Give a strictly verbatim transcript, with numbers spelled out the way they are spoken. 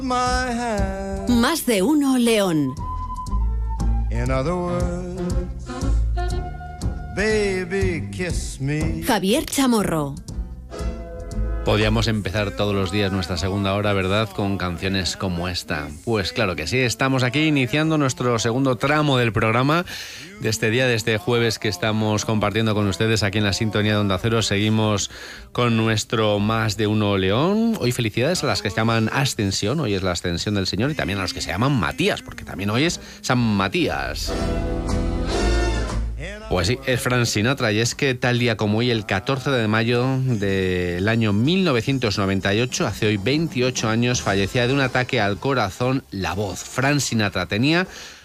Más de uno León. In other words, baby, kiss me. Javier Chamorro. Podíamos empezar todos los días nuestra segunda hora, ¿verdad?, con canciones como esta. Pues claro que sí, estamos aquí iniciando nuestro segundo tramo del programa de este día, de este jueves que estamos compartiendo con ustedes aquí en la sintonía de Onda Cero. Seguimos con nuestro Más de Uno León. Hoy felicidades a las que se llaman Ascensión, hoy es la Ascensión del Señor, y también a los que se llaman Matías, porque también hoy es San Matías. Pues sí, es Frank Sinatra, y es que tal día como hoy, el catorce de mayo del año mil novecientos noventa y ocho, hace hoy veintiocho años, fallecía de un ataque al corazón la voz. Frank Sinatra tenía